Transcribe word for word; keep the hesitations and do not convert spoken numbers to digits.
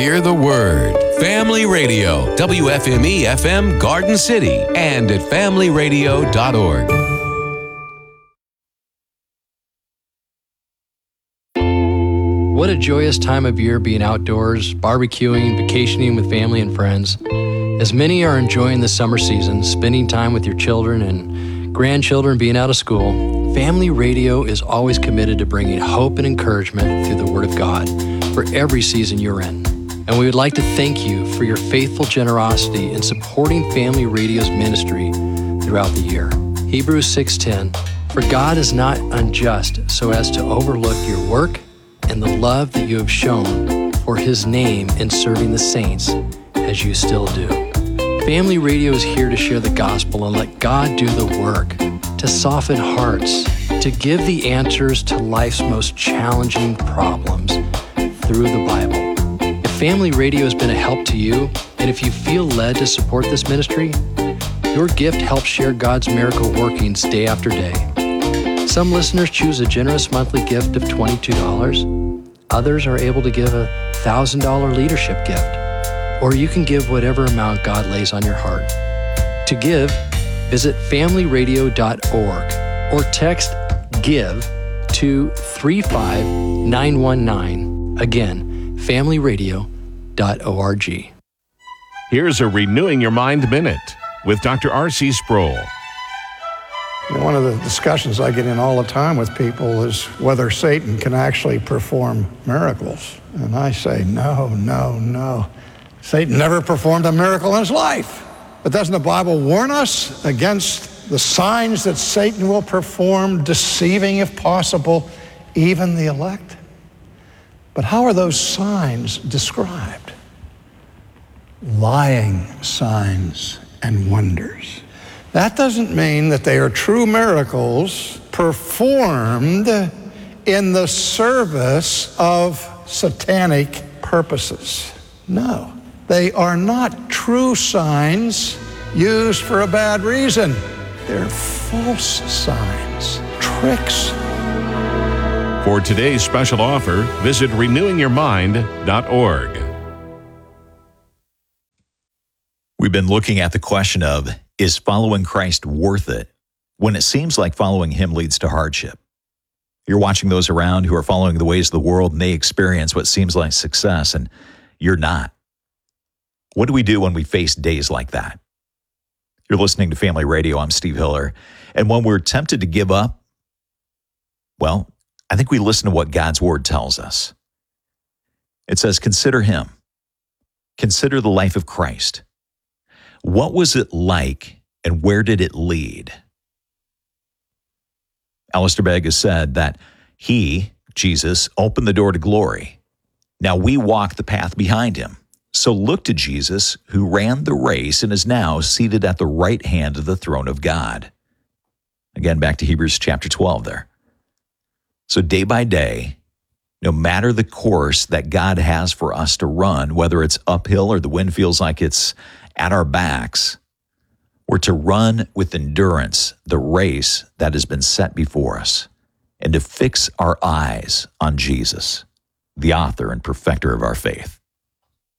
hear the word. Family Radio, W F M E F M Garden City, and at family radio dot org. What a joyous time of year being outdoors, barbecuing, vacationing with family and friends. As many are enjoying the summer season, spending time with your children and grandchildren being out of school, Family Radio is always committed to bringing hope and encouragement through the Word of God for every season you're in. And we would like to thank you for your faithful generosity in supporting Family Radio's ministry throughout the year. Hebrews six ten, for God is not unjust so as to overlook your work and the love that you have shown for His name in serving the saints as you still do. Family Radio is here to share the gospel and let God do the work, to soften hearts, to give the answers to life's most challenging problems through the Bible. If Family Radio has been a help to you, and if you feel led to support this ministry, your gift helps share God's miracle workings day after day. Some listeners choose a generous monthly gift of twenty-two dollars. Others are able to give a one thousand dollars leadership gift. Or you can give whatever amount God lays on your heart. To give, visit family radio dot org or text GIVE to three five nine one nine. Again, family radio dot org. Here's a Renewing Your Mind Minute with Doctor R C Sproul. You know, one of the discussions I get in all the time with people is whether Satan can actually perform miracles. And I say, no, no, no. Satan never performed a miracle in his life. But doesn't the Bible warn us against the signs that Satan will perform, deceiving, if possible, even the elect? But how are those signs described? Lying signs and wonders. That doesn't mean that they are true miracles performed in the service of satanic purposes. No. They are not true signs used for a bad reason. They're false signs, tricks. For today's special offer, visit renewing your mind dot org. We've been looking at the question of, is following Christ worth it when it seems like following Him leads to hardship? You're watching those around who are following the ways of the world, and they experience what seems like success, and you're not. What do we do when we face days like that? You're listening to Family Radio. I'm Steve Hiller. And when we're tempted to give up, well, I think we listen to what God's Word tells us. It says, consider Him. Consider the life of Christ. What was it like, and where did it lead? Alistair Begg has said that He, Jesus, opened the door to glory. Now we walk the path behind Him. So look to Jesus, who ran the race and is now seated at the right hand of the throne of God. Again, back to Hebrews chapter twelve there. So day by day, no matter the course that God has for us to run, whether it's uphill or the wind feels like it's at our backs, we're to run with endurance the race that has been set before us and to fix our eyes on Jesus, the author and perfecter of our faith.